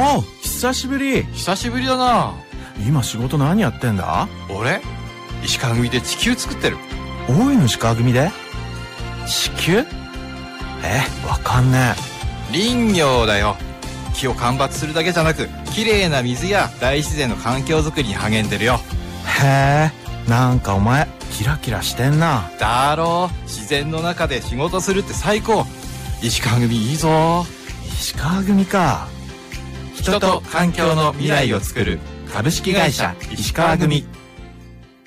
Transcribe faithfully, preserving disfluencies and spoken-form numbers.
おう、久しぶり。 久しぶりだな。 今仕事何やってんだ？ 俺石川組で地球作ってる。 大井の石川組で地球？え、わかんねえ。林業だよ。木を間伐するだけじゃなく、綺麗な水や大自然の環境づくりに励んでるよ。 へえ、なんかお前キラキラしてんな。 だろう、自然の中で仕事するって最高。石川組いいぞ。 石川組か。 人と環境の未来を作る株式会社石川組。